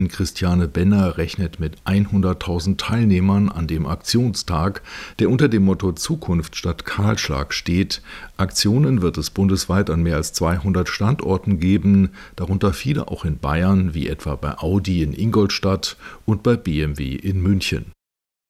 Christiane Benner rechnet mit 100.000 Teilnehmern an dem Aktionstag, der unter dem Motto Zukunft statt Kahlschlag steht. Aktionen wird es bundesweit an mehr als 200 Standorten geben, darunter viele auch in Bayern, wie etwa bei Audi in Ingolstadt und bei BMW in München.